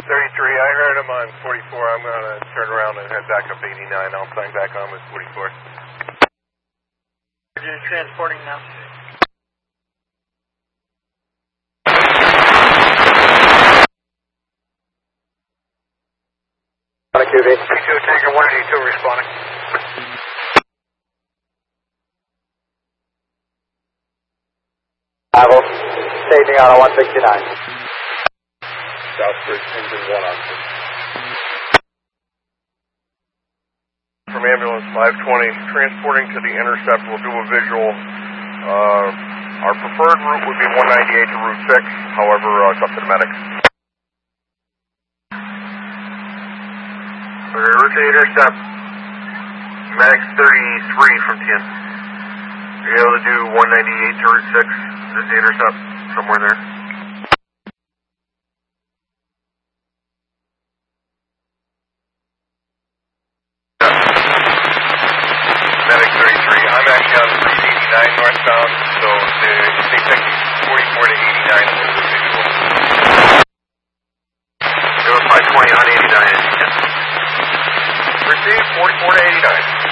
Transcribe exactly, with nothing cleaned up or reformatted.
thirty-three, I heard him on forty-four. I'm going to turn around and head back up eighty-nine. I'll sign back on with forty-four. You're transporting now. Q V. two, Tanker one eighty-two responding. Arrival, staging out on one sixty-nine. Southbridge, engine one on six. From ambulance five twenty, transporting to the intercept, we'll do a visual. Uh, our preferred route would be one ninety-eight to Route six, however, uh, it's up to the medics. Okay, route to intercept, medics thirty-three from ten. Are you able to do one ninety-eight to Route six? Is the intercept somewhere there? Medic thirty-three, I'm actually on Route eighty-nine northbound, so the, they take forty-four to eighty-nine in the visual. It was five twenty on eighty-nine. Receive forty-four to eighty-nine.